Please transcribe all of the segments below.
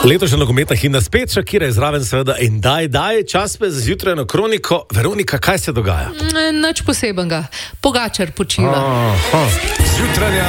Letošnja nogometna himna spet Shakira je zraven seveda in daj, čas pa je za zjutrajno kroniko. Veronika, kaj se dogaja? Nič posebenega. Pogačar počiva. Zjutrajna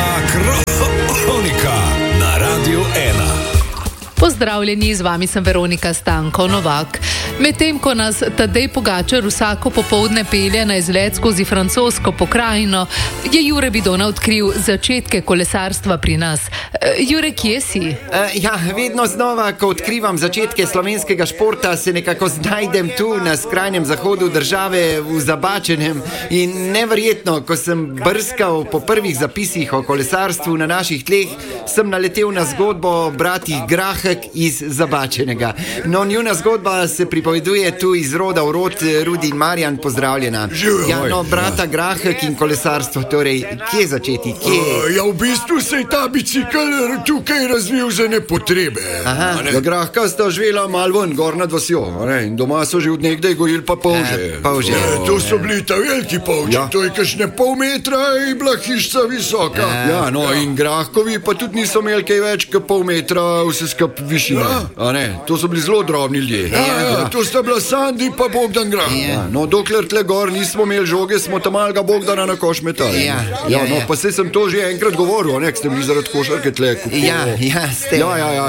kronika na Radiu 1. Pozdravljeni, z vami sem Veronika Stanko Novak. Medtem ko nas Tadej Pogačar vsako popoldne pelje na izlet skozi francosko pokrajino, je Jure Vidona odkril začetke kolesarstva pri nas. Jure, kje si? Vedno znova, ko odkrivam začetke slovenskega športa, se nekako znajdem tu na skrajnem zahodu države v Zabačenem. In neverjetno, ko sem brskal po prvih zapisih o kolesarstvu na naših tleh, sem naletel na zgodbo bratih Grahek iz Zabačenega. No, njuna zgodba se pripoveduje tu iz roda v rod. Rudi in Marjan, pozdravljena. Brata Grahek in kolesarstvo, torej, kje začeti? V bistvu se je ta bicikl tukaj razvil za nepotrebe. Grahka sta živela malo ven, gor nad vasjo, in doma so že od nekdaj gojili pa polže. To so bili ta veliki polži, to je kakšne pol metra in bila hišca visoka. In Grahkovi pa tudi niso imeli kaj več kot pol metra vse skup višine. To so bili zelo drobni ljudje. To sta bila Sandi pa Bogdan Grah. Dokler tle gor nismo imeli žoge, smo tam malega Bogdana na koš metali. Pa se sem to že enkrat govoril, nek ste bili zaradi košarke tle kupili. Ste.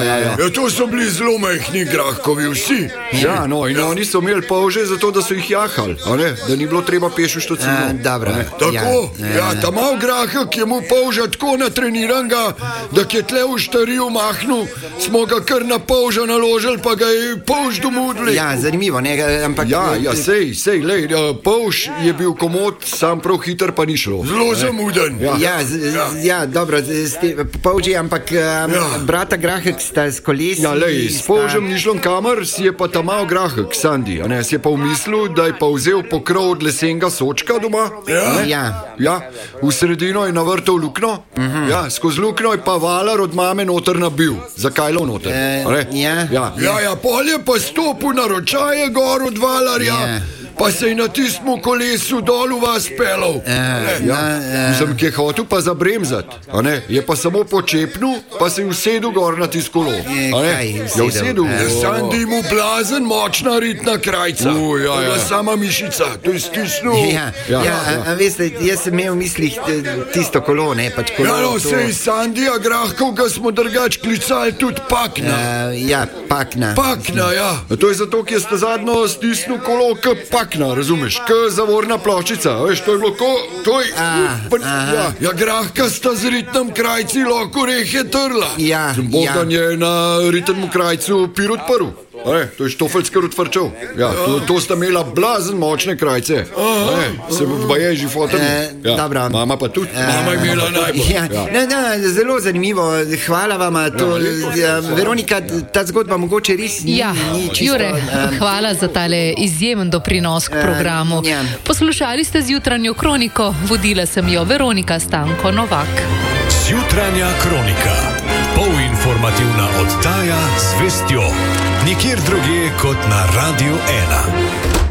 To so bili zelo majhni Grahkovi vsi. In oni so imeli polže zato, da so jih jahali, da ni bilo treba peš v štocino. Tako, ta mal Grahek je mu polža tako natreniranga, da je tle v štariju mahnu, smo ga kar na polža naložili, pa ga je polž domudli. Zanimivo, ampak... Sej, polž je bil komod, sam prav hiter pa ni šlo. Zelo zamuden. Dobro, polži, ampak brata Grahek sta s kolesi... S polžem ni šlo kamor, si je pa ta mal Grahek, Sandi, si je pa v mislu, da je pa vzel pokrov od lesenega sočka doma. V sredino je navrtal lukno, skozi lukno je pa valar od mame noter nabil. Zakaj lo noter? Pol je pa stopil na ročaje gor od valarja, pa se je na tistem kolesu dol v vas pelal. Sem ki je hotel pa zabremzat, je pa samo počepnil, pa se je usedel gor na tisto kolo. Sandi mu blazen močna ritna krajca. Sama mišica, to je stisnil. Veste, jaz sem imel v mislih tisto kolo, pač kolo. Sej Sandija Grahkov ga smo drugač klicali tudi Pakna. Pakna. To je zato, ker ste zadnjo stisnil kolo k Pakna, razumeš? K zavorna ploščica, veš, to je bilo Grahka sta z ritnem krajci lahko rehe trla. Bogdan je na ritnemu krajcu pir odprl. To je štofeljskar odvrčal. To sta imela blazen močne krajce. Se pa je že fotel. Mama pa tudi. Mama je imela najbolj. Zelo zanimivo. Hvala vama. Veronika, ta zgodba mogoče res ni čisto... Jure, hvala za tale izjemen doprinos k programu. Poslušali ste zjutranjo kroniko, vodila sem jo Veronika Stanko Novak. Zjutranja kronika. Polinformativna oddaja z vestjo. Nikjer drugje kot na Radiu 1.